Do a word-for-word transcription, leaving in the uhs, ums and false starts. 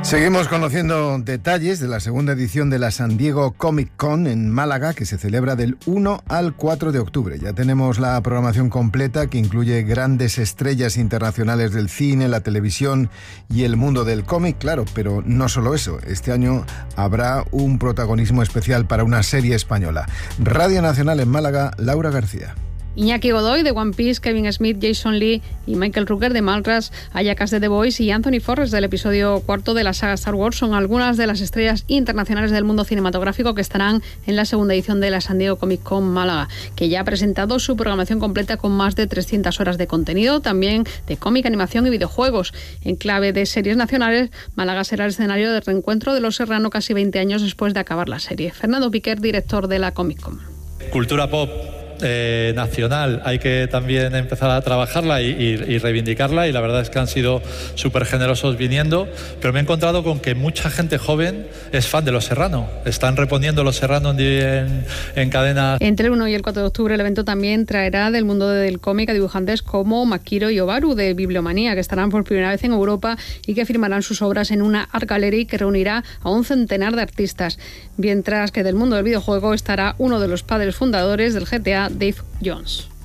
Seguimos conociendo detalles de la segunda edición de la San Diego Comic Con en Málaga, que se celebra del uno al cuatro de octubre. Ya tenemos la programación completa, que incluye grandes estrellas internacionales del cine, la televisión y el mundo del cómic, claro, pero no solo eso. Este año habrá un protagonismo especial para una serie española. Radio Nacional en Málaga, Laura García. Iñaki Godoy de One Piece, Kevin Smith, Jason Lee y Michael Rooker de Mallrats, Aya Cash de The Boys y Anthony Forrest del episodio cuarto de la saga Star Wars son algunas de las estrellas internacionales del mundo cinematográfico que estarán en la segunda edición de la San Diego Comic Con Málaga, que ya ha presentado su programación completa con más de trescientas horas de contenido, también de cómic, animación y videojuegos. En clave de series nacionales, Málaga será el escenario del reencuentro de Los Serrano casi veinte años después de acabar la serie. Fernando Piquer, director de la Comic Con. Cultura pop Eh, nacional, hay que también empezar a trabajarla y, y, y reivindicarla, y la verdad es que han sido súper generosos viniendo, pero me he encontrado con que mucha gente joven es fan de Los Serrano, están reponiendo Los Serrano en, en, en cadenas. Entre el uno y el cuatro de octubre el evento también traerá del mundo del cómic a dibujantes como Makiro y Obaru de Bibliomanía, que estarán por primera vez en Europa y que firmarán sus obras en una Art Gallery que reunirá a un centenar de artistas, mientras que del mundo del videojuego estará uno de los padres fundadores del G T A, Dave Jones.